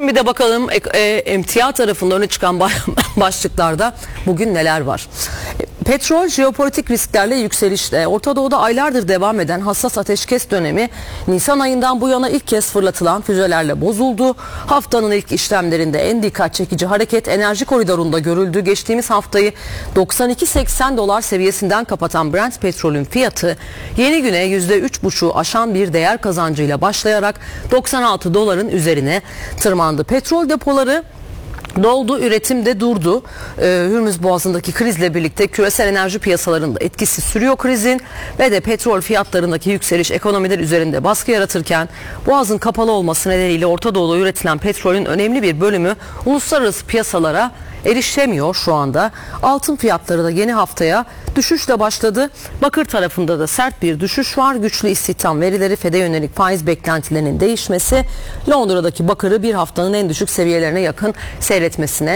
Şimdi de bakalım emtia tarafında öne çıkan başlıklarda bugün neler var? Petrol jeopolitik risklerle yükselişte. Orta Doğu'da aylardır devam eden hassas ateşkes dönemi Nisan ayından bu yana ilk kez fırlatılan füzelerle bozuldu. Haftanın ilk işlemlerinde en dikkat çekici hareket enerji koridorunda görüldü. Geçtiğimiz haftayı 92.80 dolar seviyesinden kapatan Brent petrolün fiyatı yeni güne %3,5'u aşan bir değer kazancıyla başlayarak 96 doların üzerine tırmandı. Petrol depoları doldu, üretim de durdu. Hürmüz Boğazı'ndaki krizle birlikte küresel enerji piyasalarında etkisi sürüyor krizin ve de petrol fiyatlarındaki yükseliş ekonomiler üzerinde baskı yaratırken Boğaz'ın kapalı olması nedeniyle Orta Doğu'da üretilen petrolün önemli bir bölümü uluslararası piyasalara erişemiyor şu anda. Altın fiyatları da yeni haftaya düşüşle başladı. Bakır tarafında da sert bir düşüş var. Güçlü istihdam verileri, FED'e yönelik faiz beklentilerinin değişmesi Londra'daki bakırı bir haftanın en düşük seviyelerine yakın seyretmesine